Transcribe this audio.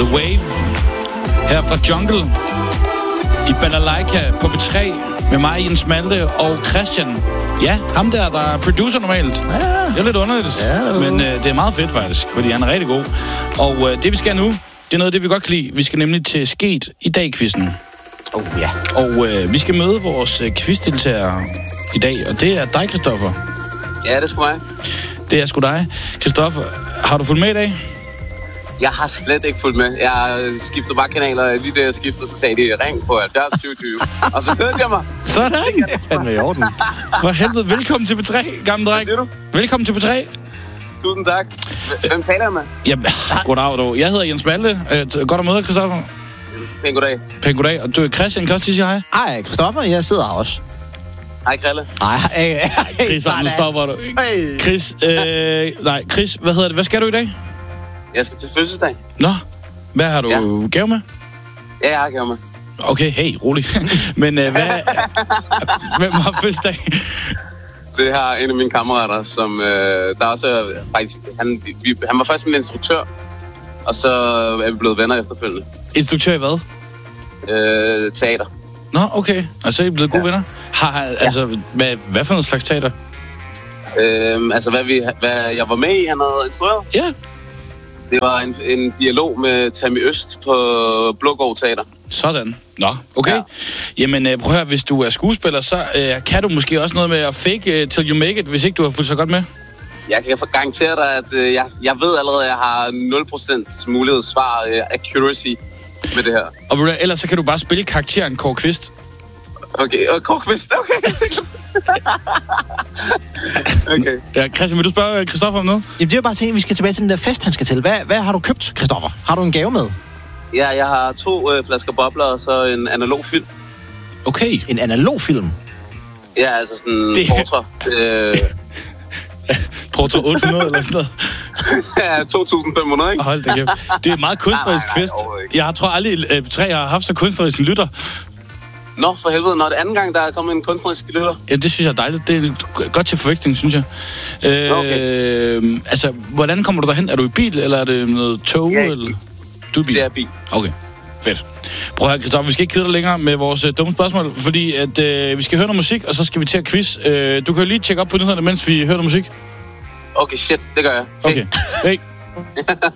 The Wave. Her fra Jungle. I Balalaika på B3. Med mig, Jens Malte og Christian. Ja, ham der er producer normalt. Ja. Det er lidt underligt, men det er meget fedt faktisk, fordi han er rigtig god. Og det vi skal nu, det er noget af det, vi godt kan lide. Vi skal nemlig til Sket i dag-quizzen. Ja. Og vi skal møde vores quizdeltagere i dag, og det er dig, Christoffer. Ja, det er sgu mig. Det er sgu dig. Christoffer, har du fulgt med i dag? Jeg har slet ikke fulgt med. Jeg skiftede bare kanaler. Lige da jeg skiftede, så sagde de ring på 70 2020. Og så hørte jeg mig. Sådan. Det er fandme i orden. For helvede, velkommen til P3, gamle dreng. Hvad siger du? Velkommen til P3. Tusind tak. Hvem taler jeg med? Jamen, goddag du. Jeg hedder Jens Malte. Godt at møde dig, Christoffer. Pæn goddag. Pæn goddag. Og du er Christian, kan også sige hej? Hej, Christoffer. Jeg sidder her også. Hej, Krille. Hej. Chris, nu stopper du. Hey. Chris, hvad hedder det? Hvad skal du i dag? Jeg skal til fødselsdag. Nå, hvad har du gave med? Ja, jeg har gave med. Okay, hey, rolig. Men hvem har fødselsdag? Det har en af mine kammerater, som der også faktisk... Han var først min instruktør, og så er vi blevet venner efterfølgende. Instruktør i hvad? Teater. Nå, okay. Og så er I blevet gode venner? Altså, hvad for noget slags teater? Altså, hvad jeg var med i, han havde instrueret. Ja. Det var en dialog med Tammy Øst på Blågård Teater. Sådan. Nå, okay. Ja. Jamen, prøv at høre, hvis du er skuespiller, så kan du måske også noget med at fake till you make it, hvis ikke du har fulgt så godt med. Jeg kan garantere dig, at jeg ved allerede, at jeg har 0% mulighed svar accuracy med det her. Og ellers så kan du bare spille karakteren Kåre Kvist. Okay, og Kåre Kvist, okay. Okay. Ja, Christian, vil du spørge Christoffer om noget? Jamen, det er jo bare ting, vi skal tilbage til den der fest, han skal til. Hvad har du købt, Christoffer? Har du en gave med? Ja, jeg har 2 flasker bobler og så en analog film. Okay. En analog film? Ja, altså sådan en Portra. Portra 800 eller sådan noget? Ja, 2.500, ikke? Hold da kæft. Det er meget kunstnerisk fest. Jeg tror aldrig, 3 har haft så kunstnerisk en lytter. Nå, for helvede. Når det anden gang, der er kommet en kunstnerisk lytter. Ja, det synes jeg er dejligt. Det er godt til forveksling, synes jeg. Okay. Altså, hvordan kommer du derhen? Er du i bil, eller er det noget tog? Ja, eller? Du er i bil? Det er bil. Okay, fedt. Prøv at høre, Christoffer, vi skal ikke kede dig længere med vores dumme spørgsmål, fordi at, vi skal høre noget musik, og så skal vi til at quiz. Du kan jo lige tjekke op på nyhederne, mens vi hører noget musik. Okay, shit. Det gør jeg. Okay. Hey.